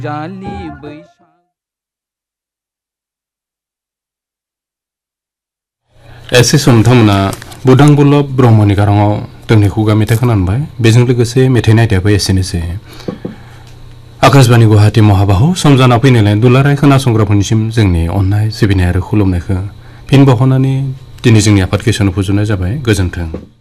जालि बैसाग एसे समथामना बुदां बुलब ब्रह्मनि गाराङाव जोंनि खुगा मेथाइ खोनाबाय बेजों लोगोसे मेथाइ नायदायाबो एसेनोसै आकाशबाणी गुवाहाटी महाबाहु सम जाना फैनायलाय दुलाराय खोनासंग्राफोरनिसिम जोंनि अननाय सिबिनाय आरो खुलुमनायखौ फिन बावहरनानै दिनै जोंनि आफादगिरिनो फोजोबनाय जाबाय गोजोन्थों।